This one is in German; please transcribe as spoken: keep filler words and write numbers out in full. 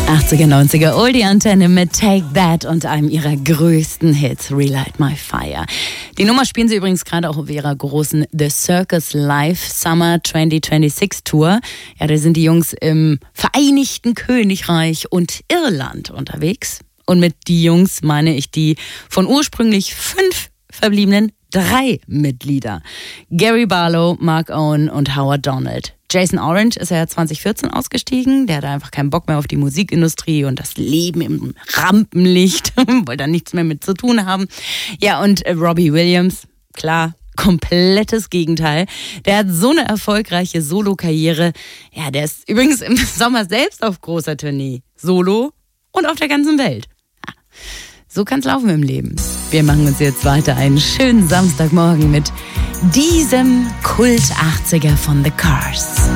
achtziger, neunziger Oldie-Antenne mit Take That und einem ihrer größten Hits, Relight My Fire. Die Nummer spielen sie übrigens gerade auch auf ihrer großen The Circus Live Summer zwanzig sechsundzwanzig Tour. Ja, da sind die Jungs im Vereinigten Königreich und Irland unterwegs. Und mit die Jungs meine ich die von ursprünglich fünf verbliebenen drei Mitglieder. Gary Barlow, Mark Owen und Howard Donald. Jason Orange ist ja zwanzig vierzehn ausgestiegen. Der hatte einfach keinen Bock mehr auf die Musikindustrie und das Leben im Rampenlicht. Wollte da nichts mehr mit zu tun haben. Ja, und Robbie Williams, klar, komplettes Gegenteil. Der hat so eine erfolgreiche Solo-Karriere. Ja, der ist übrigens im Sommer selbst auf großer Tournee. Solo und auf der ganzen Welt. Ja, so kann's laufen im Leben. Wir machen uns jetzt weiter einen schönen Samstagmorgen mit diesem Kult-achtziger von The Cars.